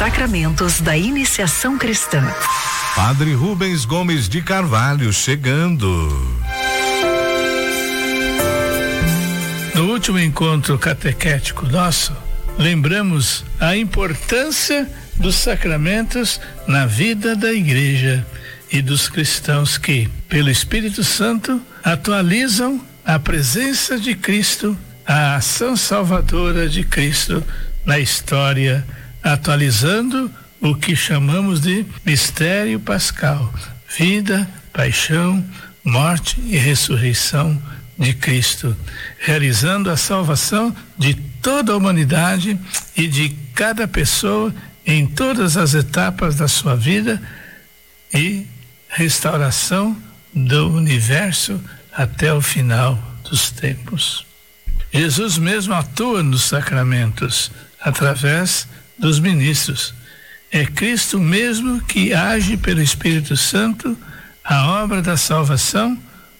sacramentos da iniciação cristã. Padre Rubens Gomes de Carvalho chegando. No último encontro catequético nosso, lembramos a importância dos sacramentos na vida da igreja e dos cristãos que, pelo Espírito Santo, atualizam a presença de Cristo, a ação salvadora de Cristo na história, atualizando o que chamamos de mistério pascal, vida, paixão, morte e ressurreição de Cristo, realizando a salvação de toda a humanidade e de cada pessoa em todas as etapas da sua vida e restauração do universo até o final dos tempos. Jesus mesmo atua nos sacramentos através dos ministros. É Cristo mesmo que age pelo Espírito Santo a obra da salvação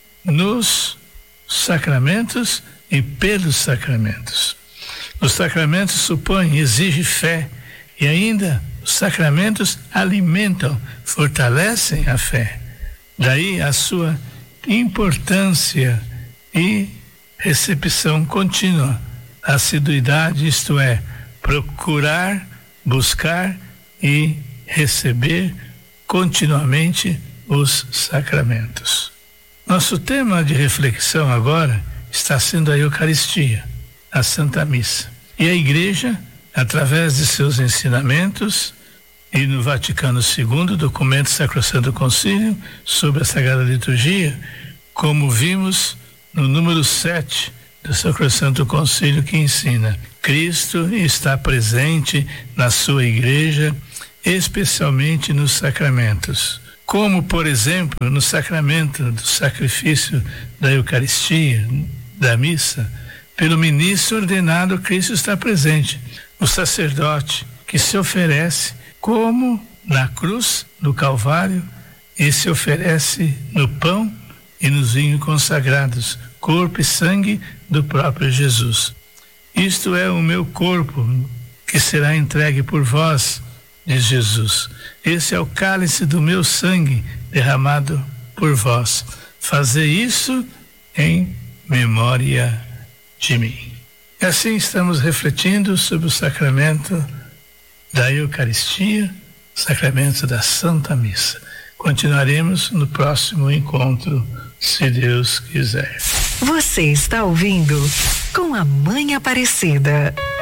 nos sacramentos e pelos sacramentos. Os sacramentos supõem, exigem fé, e ainda os sacramentos alimentam, fortalecem a fé. Daí a sua importância e recepção contínua, assiduidade, isto é, procurar, buscar e receber continuamente os sacramentos. Nosso tema de reflexão agora está sendo a Eucaristia, a Santa Missa. E a Igreja, através de seus ensinamentos, e no Vaticano II, documento Sacrosanto Concílio sobre a Sagrada Liturgia, como vimos no número 7 do Sacrosanto Concílio, que ensina: Cristo está presente na sua Igreja, especialmente nos sacramentos. Como, por exemplo, no sacramento do sacrifício da Eucaristia, da missa, pelo ministro ordenado, Cristo está presente. O sacerdote que se oferece, como na cruz, no Calvário, e se oferece no pão e nos vinhos consagrados, corpo e sangue do próprio Jesus. Isto é o meu corpo, que será entregue por vós, diz Jesus. Esse é o cálice do meu sangue derramado por vós. Fazei isso em memória de mim. E assim estamos refletindo sobre o sacramento da Eucaristia, sacramento da Santa Missa. Continuaremos no próximo encontro, se Deus quiser. Você está ouvindo Com a Mãe Aparecida.